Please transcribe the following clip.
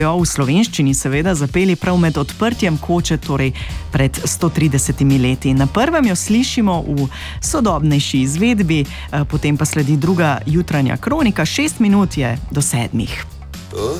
v slovenščini seveda zapeli prav med odprtjem Koče, torej pred 130 leti. Na prvem jo slišimo v sodobnejši izvedbi, potem pa sledi druga jutranja kronika, 6 minut je do 7.